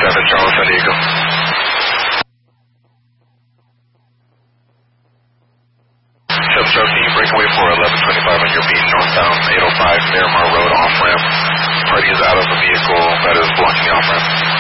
Charlie, San Diego. 717, breakaway for 1125 on your beach, northbound 805 Miramar Road, off-ramp. Party is out of the vehicle that is blocking the off-ramp.